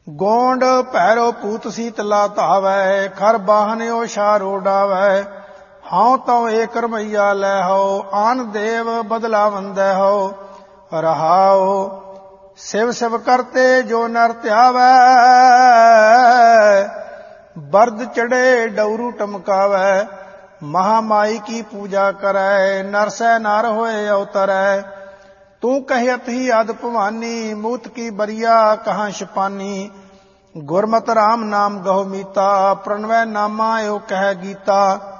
ਗੋਂਡ ਭੈਰੋ ਭੂਤ ਸੀਤਲਾ ਧਾਵੈ, ਖਰ ਬਾਹਨਿਓ ਸ਼ਾਰੋ ਡਾਵੈ। ਹਉ ਤਉ ਏਕ ਰਮਈਆ ਲੈ ਹੋ, ਆਨ ਦੇਵ ਬਦਲਾ ਵੰਦੈ ਹੋ। ਰਹਾਉ ਸਿਵ ਸਿਵ ਕਰਤੇ ਜੋ ਨਰ ਧਿਆਵੈ, ਬਰਦ ਚੜੇ ਡਉਰੂ ਟਮਕਾਵੈ। ਮਹਾਮਾਈ ਕੀ ਪੂਜਾ ਕਰੈ, ਨਰ ਸੈ ਨਰ ਹੋਏ ਅਵਤਰੈ। ਤੂੰ ਕਹਿਤ ਹੀ ਅਦ ਭਵਾਨੀ, ਮੂਤ ਕੀ ਬਰੀਆ ਕਹਾਂ ਛਪਾਨੀ। ਗੁਰਮਤਿ ਰਾਮ ਨਾਮ ਗਹੁ ਮੀਤਾ, ਪ੍ਰਣਵੈ ਨਾਮਾ ਏਉ ਕਹਿ ਗੀਤਾ।